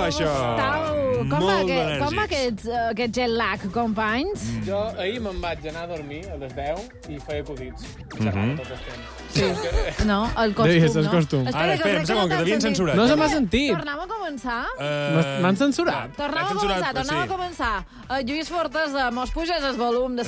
això? Com va Molt aquest d'energia. aquest jet lag, companys? Jo ahir me'n vaig anar a dormir a les 10 i feia acudits. Xerrava tot el temps. No, el Deies, costum, el no? costum. Ara, espera, un segon, que t'havien censurat. No se m'ha sentit. Tornem a començar? M'han censurat. Tornem a començar. Lluís Fortes, mos puges el volum de